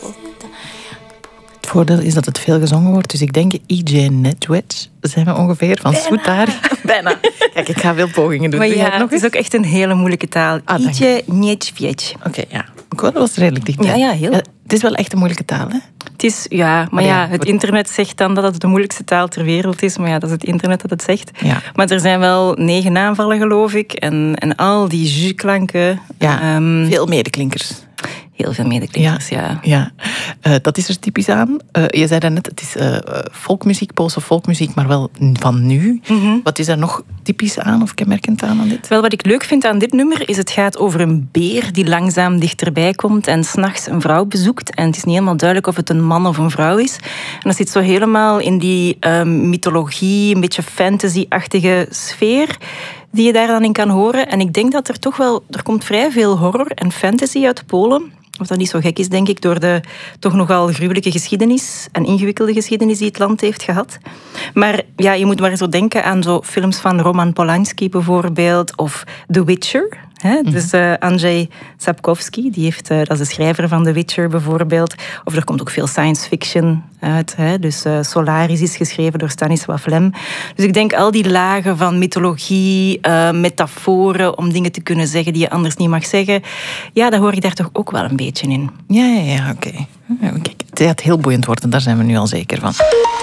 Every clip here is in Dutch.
Het voordeel is dat het veel gezongen wordt, dus ik denk E.J. Nedwedge zijn we ongeveer, van Soetari. Bijna. Kijk, ik ga veel pogingen doen. Maar ja, het is ook echt een hele moeilijke taal. E.J. Nedwedge. Oké, ja. Dat was redelijk dichtbij. Ja, heel. Het is wel echt een moeilijke taal, hè? Het is, het internet zegt dan dat het de moeilijkste taal ter wereld is. Maar ja, dat is het internet dat het zegt. Ja. Maar er zijn wel 9 aanvallen, geloof ik. En al die j-klanken. Ja, veel medeklinkers. Heel veel medeklinkers, ja. Dat is er typisch aan. Je zei daarnet, het is folkmuziek, Poolse folkmuziek, maar wel van nu. Mm-hmm. Wat is daar nog typisch aan of kenmerkend aan dit? Wel, wat ik leuk vind aan dit nummer is het gaat over een beer die langzaam dichterbij komt en 's nachts een vrouw bezoekt. En het is niet helemaal duidelijk of het een man of een vrouw is. En dat zit zo helemaal in die mythologie, een beetje fantasy-achtige sfeer die je daar dan in kan horen. En ik denk dat er komt vrij veel horror en fantasy uit Polen. Wat dat niet zo gek is, denk ik, door de toch nogal gruwelijke geschiedenis en ingewikkelde geschiedenis die het land heeft gehad. Maar ja, je moet maar zo denken aan zo films van Roman Polanski bijvoorbeeld, of The Witcher. Dus Andrzej Sapkowski, dat is de schrijver van The Witcher bijvoorbeeld. Of er komt ook veel science fiction uit. Dus Solaris is geschreven door Stanisław Lem. Dus ik denk al die lagen van mythologie, metaforen om dingen te kunnen zeggen die je anders niet mag zeggen. Ja, dat hoor ik daar toch ook wel een beetje in. Ja, oké. Kijk, het gaat heel boeiend worden, daar zijn we nu al zeker van.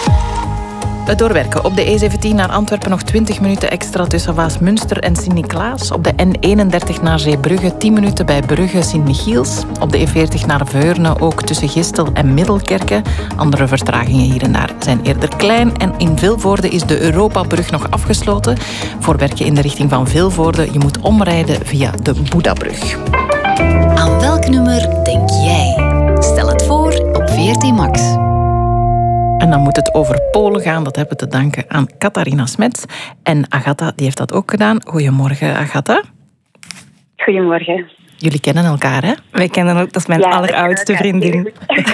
Het doorwerken. Op de E17 naar Antwerpen nog 20 minuten extra tussen Waasmunster en Sint-Niklaas. Op de N31 naar Zeebrugge 10 minuten bij Brugge Sint-Michiels. Op de E40 naar Veurne ook tussen Gistel en Middelkerke. Andere vertragingen hier en daar zijn eerder klein. En in Vilvoorde is de Europabrug nog afgesloten. Voor werken in de richting van Vilvoorde, je moet omrijden via de Boedabrug. Aan welk nummer denk jij? Stel het voor op VRT Max. En dan moet het over Polen gaan. Dat hebben we te danken aan Katarina Smets. En Agatha, die heeft dat ook gedaan. Goedemorgen, Agatha. Goedemorgen. Jullie kennen elkaar, hè? Wij kennen ook, dat is mijn alleroudste vriendin.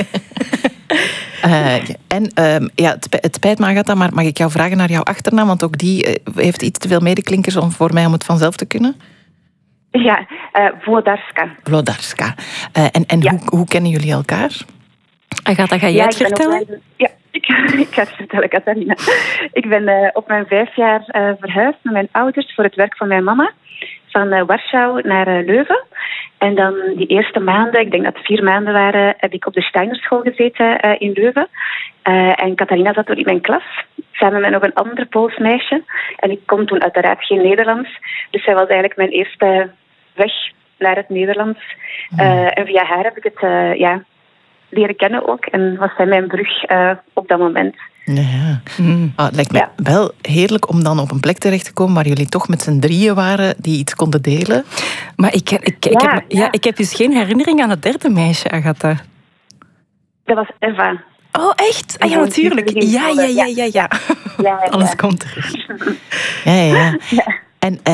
Het spijt me, Agatha, maar mag ik jou vragen naar jouw achternaam? Want ook die heeft iets te veel medeklinkers voor mij om het vanzelf te kunnen. Ja, Włodarska. Włodarska. Hoe kennen jullie elkaar? Agatha, ga jij het vertellen? Ik ga het vertellen, Katarina. Ik ben op mijn 5 jaar verhuisd met mijn ouders voor het werk van mijn mama. Van Warschau naar Leuven. En dan die eerste maanden, ik denk dat het 4 maanden waren, heb ik op de Steinerschool gezeten in Leuven. En Katarina zat toen in mijn klas, samen met nog een ander Pools meisje. En ik kon toen uiteraard geen Nederlands. Dus zij was eigenlijk mijn eerste weg naar het Nederlands. En via haar heb ik het leren kennen ook. En was zij mijn brug op dat moment. Ja. Het lijkt me wel heerlijk om dan op een plek terecht te komen waar jullie toch met z'n drieën waren die iets konden delen. Maar ik heb dus geen herinnering aan het derde meisje, Agatha. Dat was Eva. Oh, echt? Ah, ja, natuurlijk. Ja. Alles komt terug. Ja. En